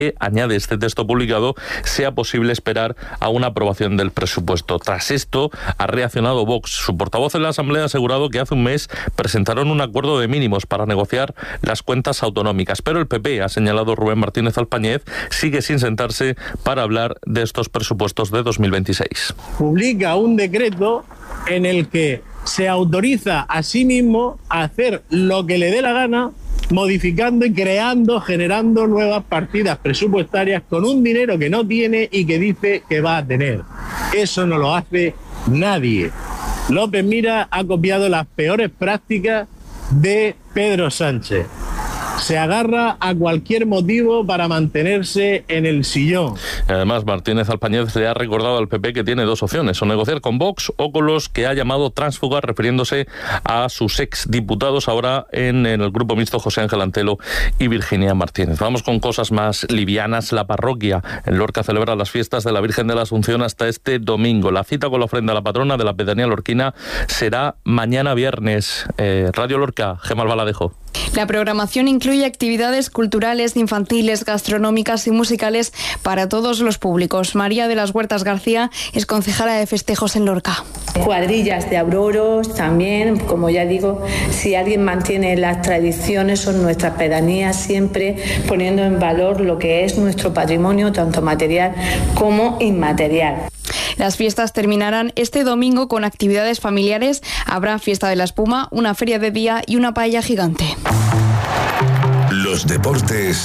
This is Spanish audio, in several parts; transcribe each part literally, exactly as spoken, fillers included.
que, añade este texto publicado, sea posible esperar a una aprobación del presupuesto. Tras esto, ha reaccionado Vox. Su portavoz en la Asamblea ha asegurado que hace un mes presentaron un acuerdo de mínimos para negociar las cuentas autonómicas, pero el P P, ha señalado Rubén Martínez Alpañez, sigue sin sentarse para hablar de estos presupuestos de dos mil veintiséis. Publica un decreto en el que se autoriza a sí mismo a hacer lo que le dé la gana, modificando y creando, generando nuevas partidas presupuestarias con un dinero que no tiene y que dice que va a tener. Eso no lo hace nadie. López Miras ha copiado las peores prácticas de Pedro Sánchez. Se agarra a cualquier motivo para mantenerse en el sillón. Además, Martínez Alpañez le ha recordado al P P que tiene dos opciones: o negociar con Vox o con los que ha llamado tránsfugas, refiriéndose a sus exdiputados ahora en, en el grupo mixto José Ángel Antelo y Virginia Martínez. Vamos con cosas más livianas. La parroquia en Lorca celebra las fiestas de la Virgen de la Asunción hasta este domingo. La cita con la ofrenda a la patrona de la pedanía lorquina será mañana viernes. Eh, Radio Lorca, Gemma Albaladejo. La programación incluye actividades culturales, infantiles, gastronómicas y musicales para todos los públicos. María de las Huertas García es concejala de festejos en Lorca. Cuadrillas de auroros también, como ya digo, si alguien mantiene las tradiciones son nuestras pedanías, siempre poniendo en valor lo que es nuestro patrimonio, tanto material como inmaterial. Las fiestas terminarán este domingo con actividades familiares. Habrá fiesta de la espuma, una feria de día y una paella gigante. Los deportes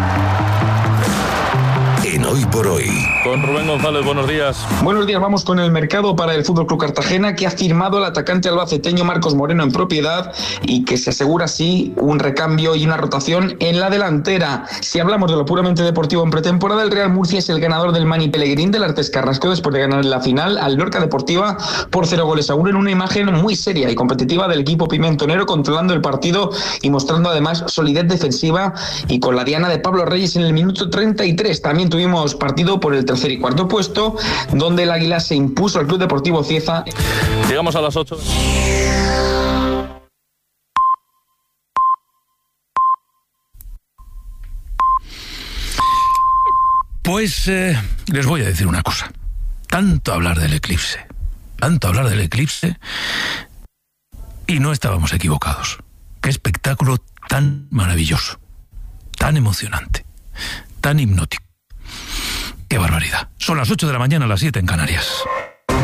en Hoy por Hoy. Con Rubén González, buenos días. Buenos días, vamos con el mercado para el F C Cartagena, que ha firmado al atacante albaceteño Marcos Moreno en propiedad y que se asegura así un recambio y una rotación en la delantera. Si hablamos de lo puramente deportivo en pretemporada, el Real Murcia es el ganador del Mani Pellegrín del Artes Carrasco después de ganar en la final al Lorca Deportiva por cero goles a uno en una imagen muy seria y competitiva del equipo pimentonero, controlando el partido y mostrando además solidez defensiva y con la diana de Pablo Reyes en el minuto treinta y tres. También tuvimos partido por el tercer y cuarto puesto, donde el Águila se impuso al Club Deportivo Cieza. Llegamos a las ocho. Pues eh, les voy a decir una cosa. Tanto hablar del eclipse, tanto hablar del eclipse, y no estábamos equivocados. Qué espectáculo tan maravilloso, tan emocionante, tan hipnótico. ¡Qué barbaridad! Son las ocho de la mañana, las siete en Canarias.